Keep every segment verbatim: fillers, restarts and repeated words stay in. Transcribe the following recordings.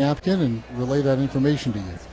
napkin and relay that information to you.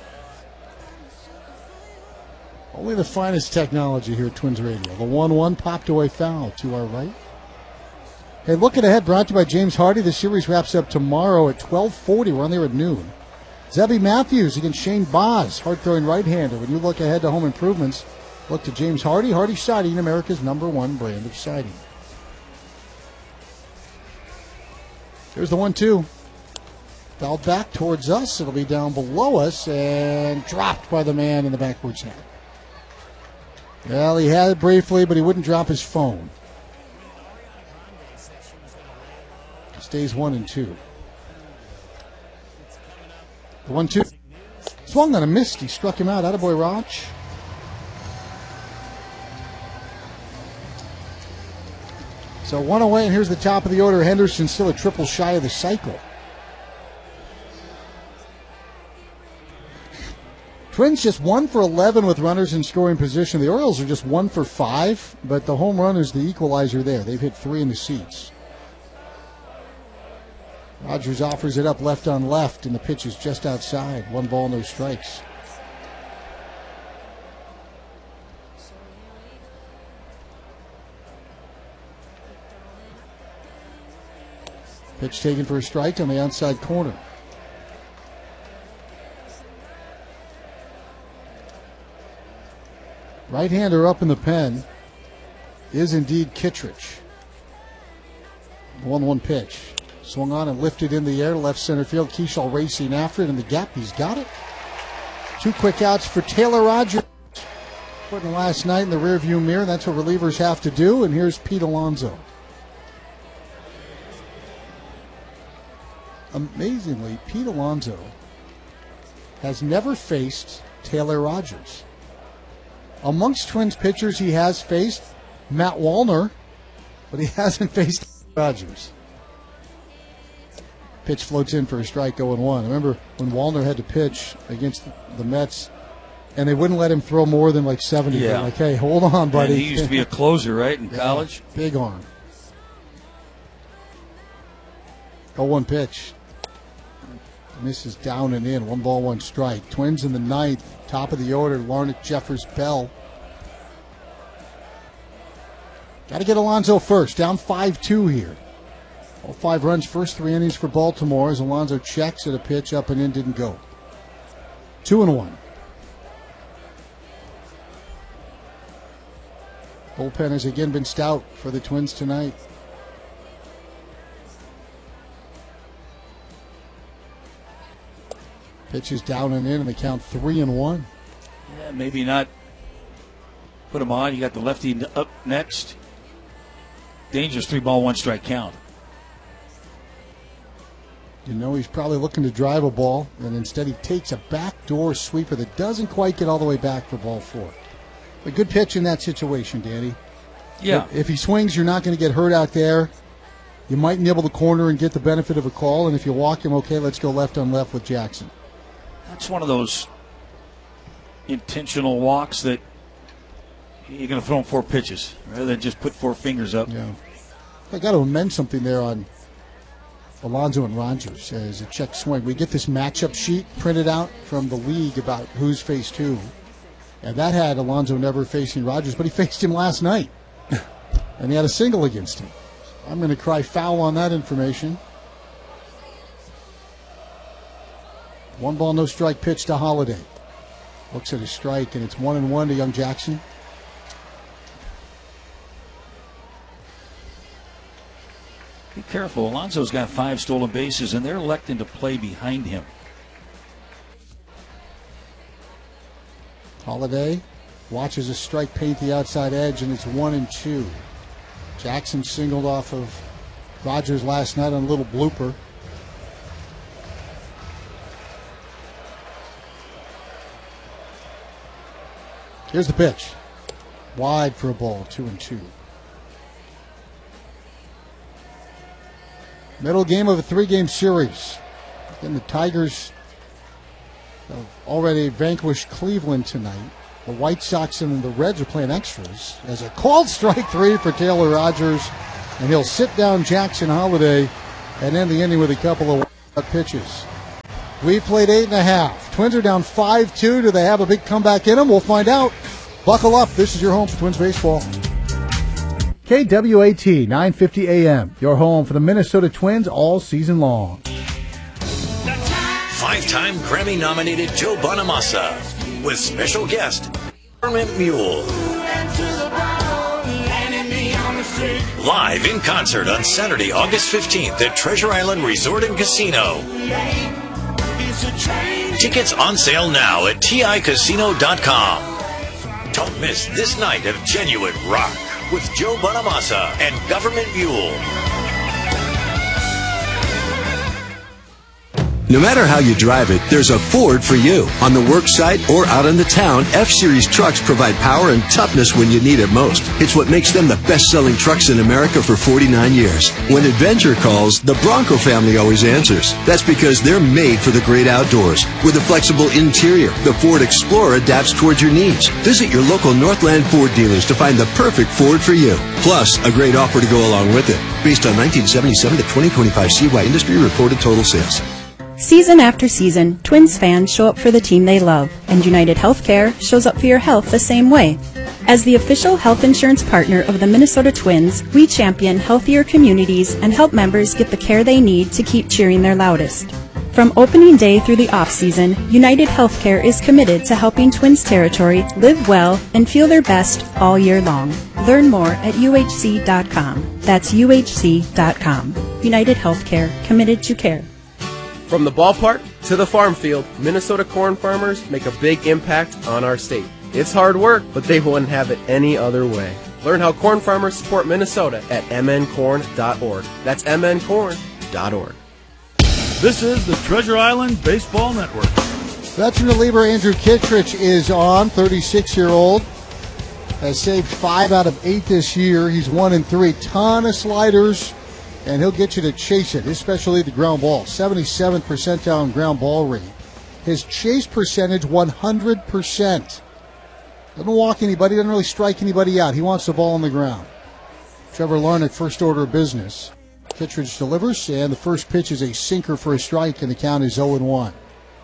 Only the finest technology here at Twins Radio. The one one popped away foul to our right. Hey, looking ahead, brought to you by James Hardy. The series wraps up tomorrow at twelve forty. We're on there at noon. Zebby Matthews against Shane Boz, hard-throwing right-hander. When you look ahead to home improvements, look to James Hardy. Hardy Siding, America's number one brand of siding. Here's the one two. Fouled back towards us. It'll be down below us and dropped by the man in the backwards net. Well, he had it briefly, but he wouldn't drop his phone. Stays one and two. The one two. Swung on a missed. He struck him out. Attaboy, Raj. So one away, and here's the top of the order. Henderson still a triple shy of the cycle. Twins just one for eleven with runners in scoring position. The Orioles are just one for five, but the home run is the equalizer there. They've hit three in the seats. Rogers offers it up left on left, and the pitch is just outside. One ball, no strikes. Pitch taken for a strike on the outside corner. Right-hander up in the pen is indeed Kittredge. one one pitch. Swung on and lifted in the air, left center field. Keishall racing after it in the gap. He's got it. Two quick outs for Taylor Rogers. Putting last night in the rearview mirror. That's what relievers have to do. And here's Pete Alonso. Amazingly, Pete Alonso has never faced Taylor Rogers. Amongst Twins pitchers he has faced Matt Wallner, but he hasn't faced Rogers. Pitch floats in for a strike, oh and one. I remember when Wallner had to pitch against the Mets, and they wouldn't let him throw more than like seventy. Yeah. Like, hey, hold on, buddy. And he used to be a closer, right, in yeah, college? Big arm. oh one pitch. Misses down and in. One ball, one strike. Twins in the ninth. Top of the order, Larnach, Jeffers, Bell. Got to get Alonso first. Down five two here. All five runs, first three innings for Baltimore as Alonso checks at a pitch up and in, didn't go. Two and one. Bullpen has again been stout for the Twins tonight. Pitch is down and in, and they count three and one. Yeah, maybe not put him on. You got the lefty up next. Dangerous three ball, one strike count. You know he's probably looking to drive a ball, and instead he takes a backdoor sweeper that doesn't quite get all the way back for ball four. A good pitch in that situation, Danny. Yeah. If, if he swings, you're not going to get hurt out there. You might nibble the corner and get the benefit of a call, and if you walk him, okay, let's go left on left with Jackson. That's one of those intentional walks that you're going to throw him four pitches rather than just put four fingers up. Yeah. I got to amend something there on Alonso and Rogers as a check swing. We get this matchup sheet printed out from the league about who's faced who. And that had Alonso never facing Rogers, but he faced him last night. And he had a single against him. I'm going to cry foul on that information. One ball, no strike pitch to Holiday. Looks at his strike, and it's one and one to Young Jackson. Be careful. Alonso's got five stolen bases, and they're electing to play behind him. Holiday watches a strike paint the outside edge, and it's one and two. Jackson singled off of Rogers last night on a little blooper. Here's the pitch. Wide for a ball, two and two. Middle game of a three-game series. Then the Tigers have already vanquished Cleveland tonight. The White Sox and the Reds are playing extras as a called strike three for Taylor Rogers, and he'll sit down Jackson Holiday and end the inning with a couple of pitches. We played eight and a half. Twins are down five two. Do they have a big comeback in them? We'll find out. Buckle up. This is your home for Twins baseball. K W A T nine fifty A M, your home for the Minnesota Twins all season long. Five-time Grammy-nominated Joe Bonamassa with special guest Peppermint Mule. Live in concert on Saturday, August fifteenth at Treasure Island Resort and Casino. Tickets on sale now at T I casino dot com. Don't miss this night of genuine rock with Joe Bonamassa and Government Mule. No matter how you drive it, there's a Ford for you. On the work site or out in the town, F-Series trucks provide power and toughness when you need it most. It's what makes them the best-selling trucks in America for forty-nine years. When adventure calls, the Bronco family always answers. That's because they're made for the great outdoors. With a flexible interior, the Ford Explorer adapts towards your needs. Visit your local Northland Ford dealers to find the perfect Ford for you. Plus, a great offer to go along with it. Based on nineteen seventy-seven to twenty twenty-five C Y Industry reported total sales. Season after season, Twins fans show up for the team they love, and United Healthcare shows up for your health the same way. As the official health insurance partner of the Minnesota Twins, we champion healthier communities and help members get the care they need to keep cheering their loudest. From opening day through the off-season, United Healthcare is committed to helping Twins territory live well and feel their best all year long. Learn more at U H C dot com. That's U H C dot com. United Healthcare, committed to care. From the ballpark to the farm field, Minnesota corn farmers make a big impact on our state. It's hard work, but they wouldn't have it any other way. Learn how corn farmers support Minnesota at m n corn dot org. That's m n corn dot org. This is the Treasure Island Baseball Network. Veteran reliever Andrew Kittredge is on, thirty-six-year-old. Has saved five out of eight this year. He's one and three. Ton of sliders. And he'll get you to chase it. His specialty, the ground ball. seventy-seventh percentile in ground ball rate. His chase percentage, one hundred percent. Doesn't walk anybody, doesn't really strike anybody out. He wants the ball on the ground. Trevor Larnach, first order of business. Kittredge delivers, and the first pitch is a sinker for a strike, and the count is oh and one.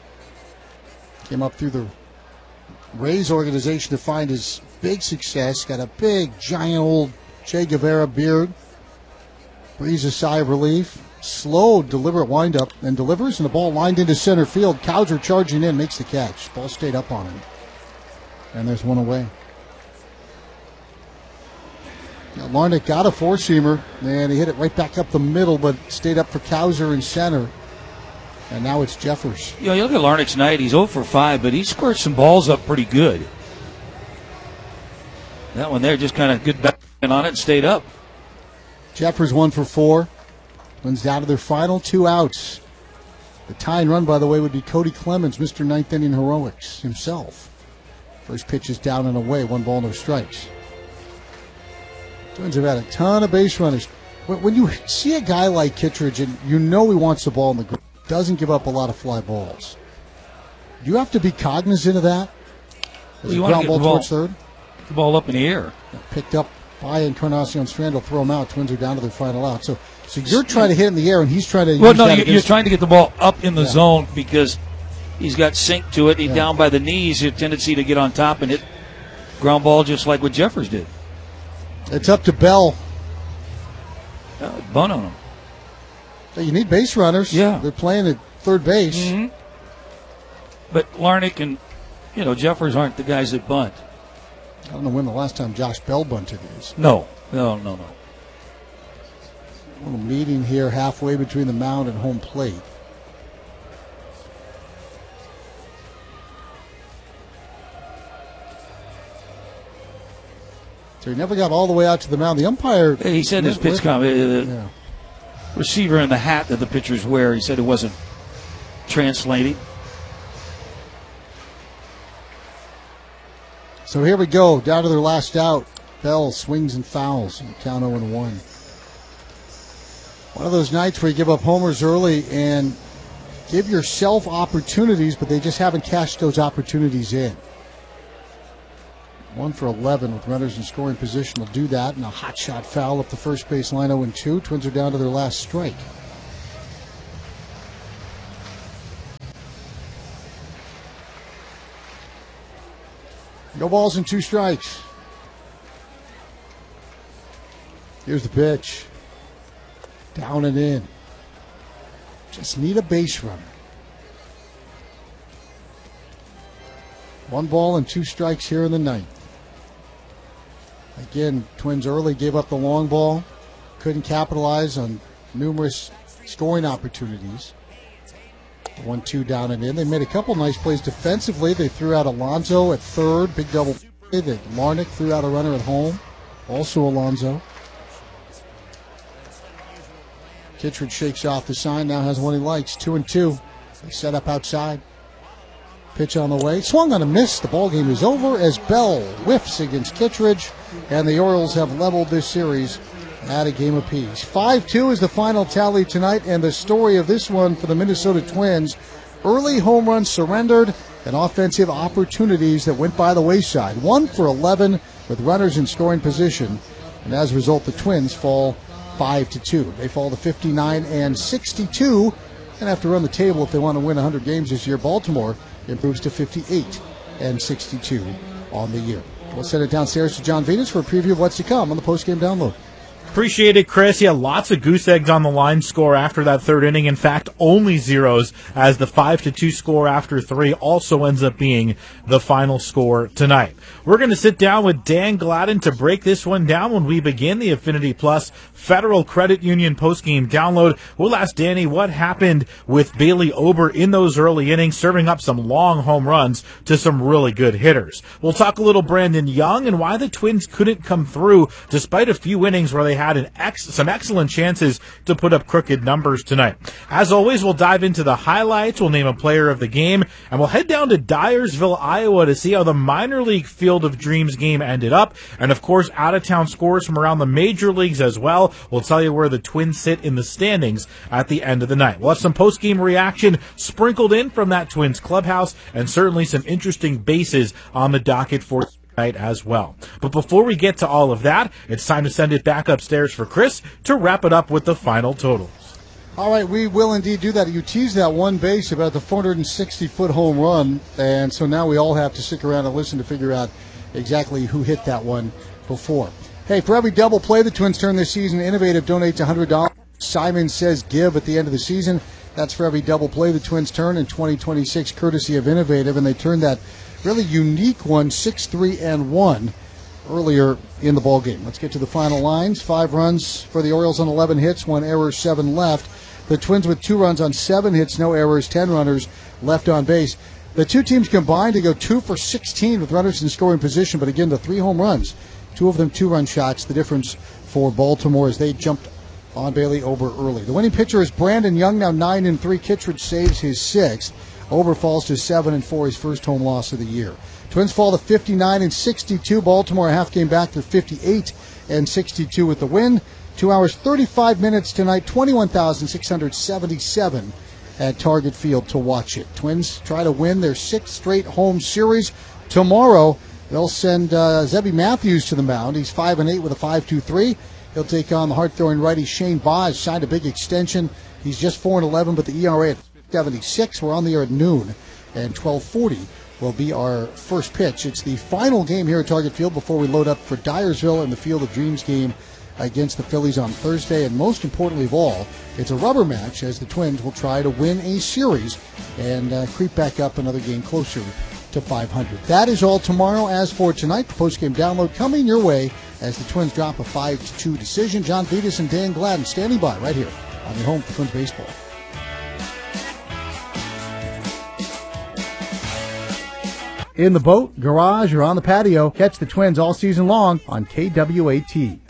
Came up through the Rays organization to find his big success. Got a big, giant old Che Guevara beard. Breathes a sigh of relief. Slow, deliberate windup, and delivers, and the ball lined into center field. Cowser charging in, makes the catch. Ball stayed up on him. And there's one away. Now, Larnach got a four-seamer, and he hit it right back up the middle, but stayed up for Cowser in center. And now it's Jeffers. You know, you look at Larnach's night, he's oh for five, but he squared some balls up pretty good. That one there just kind of good back on it and stayed up. Jeffers one for four. Twins down to their final two outs. The tying run, by the way, would be Cody Clemens, Mister Ninth Inning Heroics himself. First pitch is down and away, one ball, no strikes. Twins have had a ton of base runners. When you see a guy like Kittredge, and you know he wants the ball in the ground, doesn't give up a lot of fly balls. Do you have to be cognizant of that? As you a want ground to get ball the ball, towards third? the ball up in the air. Picked up by Encarnacion Strand will throw him out. Twins are down to their final out. So, so you're trying to hit in the air, and he's trying to. Well, use no, that you're, you're trying to get the ball up in the Yeah. zone because he's got sink to it. He's Yeah. down by the knees. A tendency to get on top and hit ground ball just like what Jeffers did. It's up to Bell. Uh, bunt on him. So you need base runners. Yeah. They're playing at third base. Mm-hmm. But Larnach and you know Jeffers aren't the guys that bunt. I don't know when the last time Josh Bell bunted is. No, no, no, no. A little meeting here halfway between the mound and home plate. So he never got all the way out to the mound. The umpire. He said his pitch com- uh, the Yeah. receiver in the hat that the pitchers wear. He said it wasn't translating. So here we go, down to their last out. Bell swings and fouls, and count oh and one. One of those nights where you give up homers early and give yourself opportunities, but they just haven't cashed those opportunities in. One for eleven with runners in scoring position will do that, and a hot shot foul up the first base line, oh and two. Twins are down to their last strike. No balls and two strikes. Here's the pitch. Down and in. Just need a base runner. One ball and two strikes here in the ninth. Again, Twins early gave up the long ball. Couldn't capitalize on numerous scoring opportunities. One two down and in. They made a couple nice plays defensively. They threw out Alonso at third. Big double play. That Larnick threw out a runner at home. Also Alonso. Kittredge shakes off the sign. Now has one he likes. Two and two. They set up outside. Pitch on the way. Swung on a miss. The ball game is over as Bell whiffs against Kittredge. And the Orioles have leveled this series at a game apiece. five two is the final tally tonight, and the story of this one for the Minnesota Twins, early home runs surrendered and offensive opportunities that went by the wayside. One for eleven with runners in scoring position, and as a result, the Twins fall five to two. They fall to fifty-nine and sixty-two, and have to run the table if they want to win one hundred games this year. Baltimore improves to fifty-eight and sixty-two on the year. We'll send it downstairs to John Venus for a preview of what's to come on the postgame download. Appreciate it, Chris. Yeah, lots of goose eggs on the line score after that third inning. In fact, only zeros, as the five to two score after three also ends up being the final score tonight. We're going to sit down with Dan Gladden to break this one down when we begin the Affinity Plus Federal Credit Union postgame download. We'll ask Danny what happened with Bailey Ober in those early innings, serving up some long home runs to some really good hitters. We'll talk a little Brandon Young and why the Twins couldn't come through despite a few innings where they had an ex- some excellent chances to put up crooked numbers tonight. As always, we'll dive into the highlights, we'll name a player of the game, and we'll head down to Dyersville, Iowa to see how the minor league Field of Dreams game ended up, and of course, out-of-town scores from around the major leagues as well. We'll tell you where the Twins sit in the standings at the end of the night. We'll have some post-game reaction sprinkled in from that Twins clubhouse, and certainly some interesting bases on the docket for as well. But before we get to all of that, it's time to send it back upstairs for Chris to wrap it up with the final totals. All right, we will indeed do that. You teased that one base about the four hundred sixty foot home run, and so now we all have to stick around and listen to figure out exactly who hit that one before. Hey, for every double play the Twins turn this season, Innovative donates one hundred dollars. Simon says give at the end of the season. That's for every double play the Twins turn in twenty twenty-six, courtesy of Innovative, and they turned that really unique one, six three and one, earlier in the ball game. Let's get to the final lines. Five runs for the Orioles on eleven hits, one error, seven left. The Twins with two runs on seven hits, no errors, ten runners left on base. The two teams combined to go two for sixteen with runners in scoring position, but again, the three home runs, two of them two-run shots, the difference for Baltimore as they jumped on Bailey Ober early. The winning pitcher is Brandon Young, now nine and three. Kittredge saves his sixth. Ober falls to seven and four, his first home loss of the year. Twins fall to fifty-nine and sixty-two. Baltimore a half game back to fifty-eight and sixty-two with the win. Two hours, thirty-five minutes tonight, twenty-one thousand six hundred seventy-seven at Target Field to watch it. Twins try to win their sixth straight home series. Tomorrow, they'll send uh, Zebby Matthews to the mound. He's five and eight with a five two three. He'll take on the hard-throwing righty Shane Baz, signed a big extension. He's just four and eleven, but the E R A at seventy-six. We're on the air at noon, and twelve forty will be our first pitch. It's the final game here at Target Field before we load up for Dyersville and the Field of Dreams game against the Phillies on Thursday. And most importantly of all, it's a rubber match as the Twins will try to win a series and uh, creep back up another game closer to five hundred. That is all tomorrow. As for tonight, the postgame download coming your way as the Twins drop a five to two decision. John Vegas and Dan Gladden standing by right here on your home for Twins baseball. In the boat, garage, or on the patio, catch the Twins all season long on K W A T.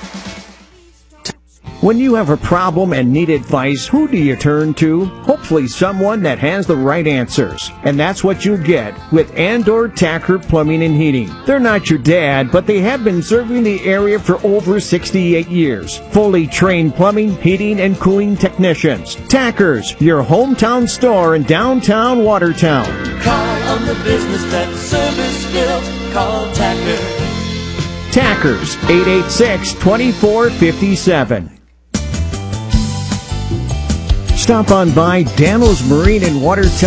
When you have a problem and need advice, who do you turn to? Hopefully someone that has the right answers. And that's what you get with Andor Tacker Plumbing and Heating. They're not your dad, but they have been serving the area for over sixty-eight years. Fully trained plumbing, heating, and cooling technicians. Tackers, your hometown store in downtown Watertown. Call on the business that service built. Call Tacker. Tackers, eight eight six, two four five seven. Stop on by Dano's Marine in Watertown.